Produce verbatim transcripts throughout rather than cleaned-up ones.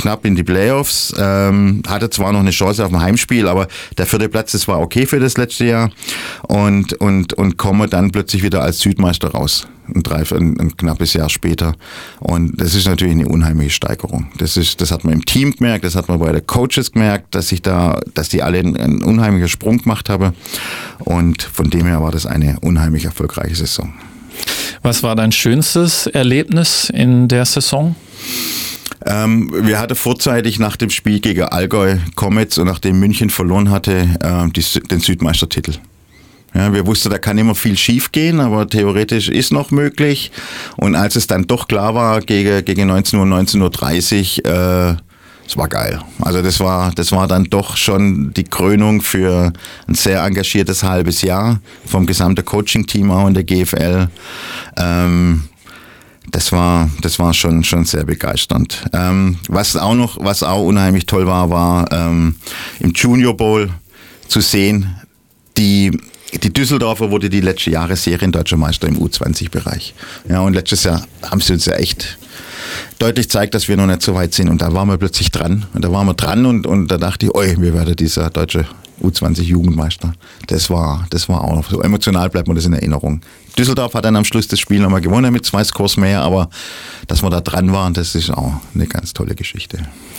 knapp in die Playoffs, ähm, hatte zwar noch eine Chance auf ein Heimspiel, aber der vierte Platz, das war okay für das letzte Jahr und, und, und komme dann plötzlich wieder als Südmeister raus. Ein, drei, ein, ein knappes Jahr später. Und das ist natürlich eine unheimliche Steigerung. Das ist, das hat man im Team gemerkt, das hat man bei den Coaches gemerkt, dass ich da, dass die alle einen, einen unheimlichen Sprung gemacht haben. Und von dem her war das eine unheimlich erfolgreiche Saison. Was war dein schönstes Erlebnis in der Saison? Ähm, wir hatten vorzeitig nach dem Spiel gegen Allgäu Comets und nachdem München verloren hatte, äh, die, den Südmeistertitel. Ja, wir wussten, da kann immer viel schief gehen, aber theoretisch ist noch möglich. Und als es dann doch klar war, gegen, gegen neunzehn Uhr, neunzehn Uhr dreißig, äh, es war geil. Also das war, das war dann doch schon die Krönung für ein sehr engagiertes halbes Jahr vom gesamten Coaching-Team auch in der G F L. Ähm, Das war, das war schon, schon sehr begeisternd. Ähm, was auch noch, was auch unheimlich toll war, war ähm, im Junior Bowl zu sehen, die Die Düsseldorfer wurde die letzte Jahre Seriendeutscher Meister im U zwanzig Bereich. Ja, und letztes Jahr haben sie uns ja echt deutlich gezeigt, dass wir noch nicht so weit sind. Und da waren wir plötzlich dran. Und da waren wir dran und, und da dachte ich, oi, wir werden dieser deutsche U zwanzig Jugendmeister. Das war, das war auch noch so emotional, bleibt mir das in Erinnerung. Düsseldorf hat dann am Schluss das Spiel nochmal gewonnen mit zwei Scores mehr, aber dass wir da dran waren, das ist auch eine ganz tolle Geschichte.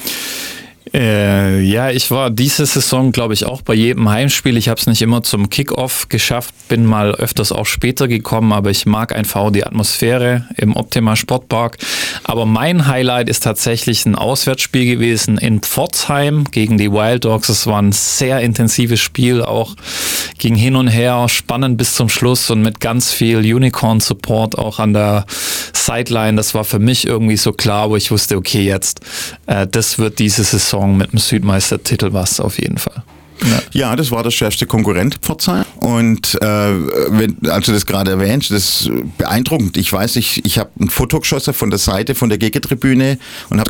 Äh, ja, ich war diese Saison, glaube ich, auch bei jedem Heimspiel. Ich habe es nicht immer zum Kickoff geschafft, bin mal öfters auch später gekommen, aber ich mag einfach auch die Atmosphäre im Optima Sportpark. Aber mein Highlight ist tatsächlich ein Auswärtsspiel gewesen in Pforzheim gegen die Wild Dogs. Es war ein sehr intensives Spiel, auch ging hin und her, spannend bis zum Schluss und mit ganz viel Unicorn-Support auch an der Sideline. Das war für mich irgendwie so klar, wo ich wusste, okay, jetzt, äh, das wird diese Saison mit dem Südmeistertitel was auf jeden Fall. Ja. ja, das war der schärfste Konkurrent Pforzheim. Und äh, wenn, als du das gerade erwähnst, das ist beeindruckend. Ich weiß, ich, ich habe ein Foto geschossen von der Seite, von der Gegentribüne und habe